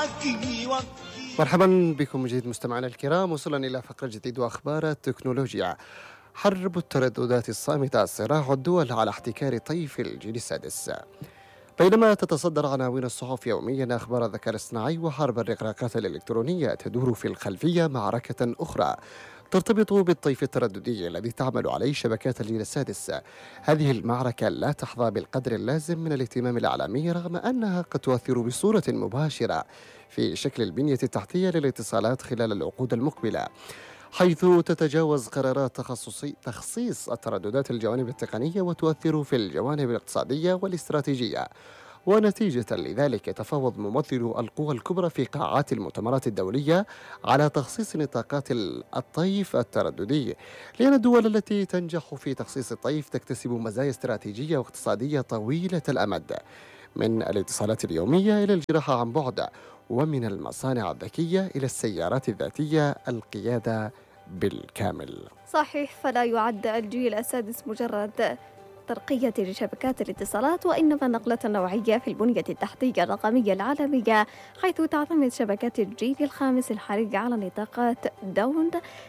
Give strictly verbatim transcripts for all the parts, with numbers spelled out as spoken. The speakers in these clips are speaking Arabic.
مرحبا بكم من جديد مستمعينا الكرام. وصلنا إلى فقرة جديد وأخبار التكنولوجيا. حرب الترددات الصامتة، صراع الدول على احتكار طيف الجيل السادس. بينما تتصدر عناوين الصحف يوميا أخبار الذكاء الاصطناعي وحرب الرقراقات الإلكترونية، تدور في الخلفية معركة أخرى ترتبط بالطيف الترددي الذي تعمل عليه شبكات الجيل السادس. هذه المعركة لا تحظى بالقدر اللازم من الاهتمام الإعلامي، رغم أنها قد تؤثر بصورة مباشرة في شكل البنية التحتية للاتصالات خلال العقود المقبلة، حيث تتجاوز قرارات تخصصي تخصيص الترددات الجوانب التقنية وتؤثر في الجوانب الاقتصادية والاستراتيجية. ونتيجة لذلك يتفاوض ممثلو القوى الكبرى في قاعات المؤتمرات الدولية على تخصيص نطاقات الطيف الترددي، لأن الدول التي تنجح في تخصيص الطيف تكتسب مزايا استراتيجية واقتصادية طويلة الأمد، من الاتصالات اليومية إلى الجراحة عن بعد، ومن المصانع الذكية إلى السيارات الذاتية القيادة بالكامل. صحيح، فلا يعد الجيل السادس مجرد ترقية لشبكات الاتصالات، وإنما نقلة نوعية في البنية التحتية الرقمية العالمية، حيث تعتمد شبكات الجيل الخامس الحرجة على نطاقات داون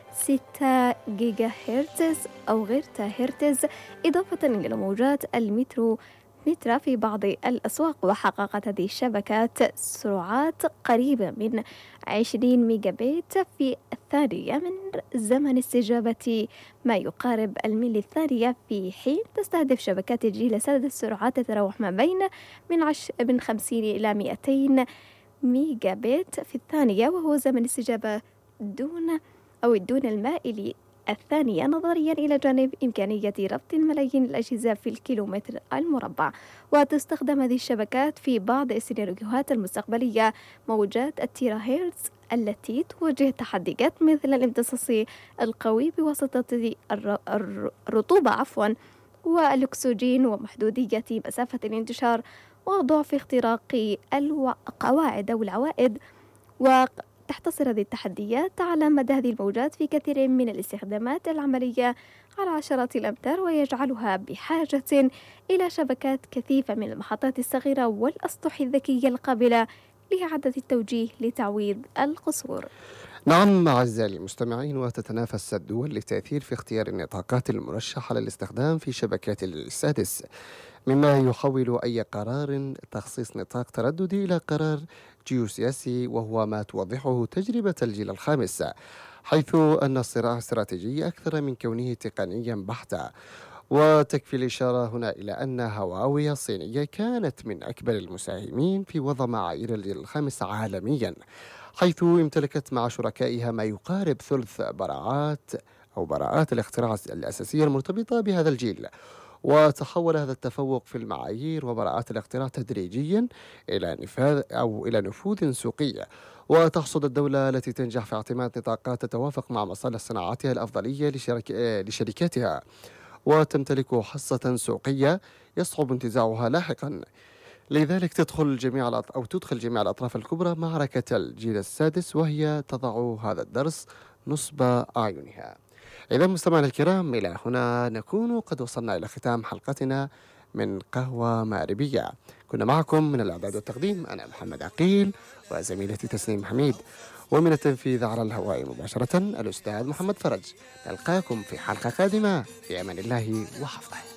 ستة جيجا هرتز أو غير هرتز، إضافة إلى موجات المترو متر في بعض الأسواق. وحققت هذه الشبكات سرعات قريبة من عشرين ميجا بت في الثانية من زمن استجابة ما يقارب الملي الثانية، في حين تستهدف شبكات الجيل السادس سرعات تتراوح ما بين من, عش من خمسين إلى مئتين ميجا بت في الثانية، وهو زمن استجابة دون أو الدون المائل الثانية، نظريا إلى جانب إمكانية ربط ملايين الأجهزة في الكيلومتر المربع. وتستخدم هذه الشبكات في بعض السيناريوهات المستقبلية موجات التيرا هيرتز التي تواجه تحديات مثل الامتصاص القوي بواسطة الرطوبة عفوا والأكسجين، ومحدودية مسافة الانتشار، وضعف اختراق القواعد أو العوائد. وتحتصر هذه التحديات على مدى هذه الموجات في كثير من الاستخدامات العملية على عشرات الأمتار، ويجعلها بحاجة إلى شبكات كثيفة من المحطات الصغيرة والأسطح الذكية القابلة لإعادة التوجيه لتعويض القصور. نعم أعزائي المستمعين، وتتنافس الدول للتأثير في اختيار النطاقات المرشحة للاستخدام في شبكات السادس، مما يحول أي قرار تخصيص نطاق ترددي إلى قرار جيوسياسي، وهو ما توضحه تجربة الجيل الخامس، حيث أن الصراع استراتيجي أكثر من كونه تقنيا بحتا. وتكفي الإشارة هنا إلى أن هواوي الصينية كانت من أكبر المساهمين في وضع معايير الجيل الخامس عالميا، حيث امتلكت مع شركائها ما يقارب ثلث براءات أو براءات الاختراع الأساسية المرتبطة بهذا الجيل. وتحول هذا التفوق في المعايير وبراءات الاختراع تدريجيا إلى نفاذ أو إلى نفوذ سوقي، وتحصد الدولة التي تنجح في اعتماد نطاقات تتوافق مع مصالح صناعاتها الأفضلية لشرك... لشركاتها، وتمتلك حصة سوقية يصعب انتزاعها لاحقا. لذلك تدخل جميع أو تدخل جميع الأطراف الكبرى معركة الجيل السادس، وهي تضع هذا الدرس نصب أعينها. إذا مستمعينا الكرام، إلى هنا نكون قد وصلنا إلى ختام حلقتنا من قهوة مغربية. كنا معكم من الإعداد والتقديم أنا محمد عقيل وزميلتي تسنيم حميد، ومن التنفيذ على الهواء مباشرة الأستاذ محمد فرج. نلقاكم في حلقة قادمة في أمان الله وحفظه.